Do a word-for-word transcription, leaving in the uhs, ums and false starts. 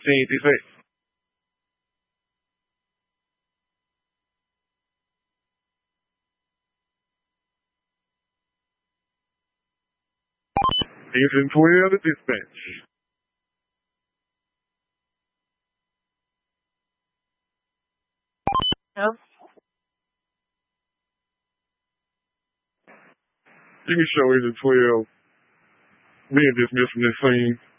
scene dispatch. Agent twelve to dispatch. Yeah. You can show Agent twelve being dismissed from this scene.